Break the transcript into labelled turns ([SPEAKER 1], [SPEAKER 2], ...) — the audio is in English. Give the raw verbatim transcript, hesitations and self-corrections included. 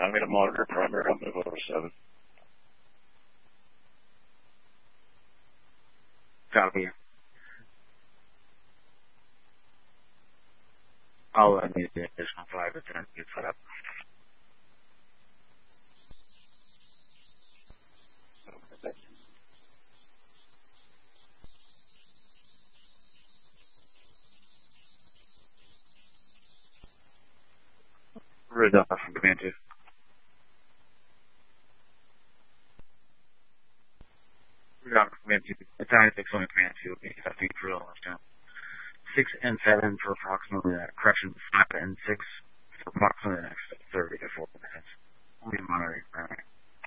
[SPEAKER 1] I'm going to monitor primary. I'll move over seven.
[SPEAKER 2] Copy. I'll uh, need the additional five to ten to get set up. Rizal from Command two. Rizal from Command two. Italian six on Command two will be testing for all this time. six and seven for approximately, uh, correction, five and six for approximately the next thirty to forty minutes. We'll be monitoring primary.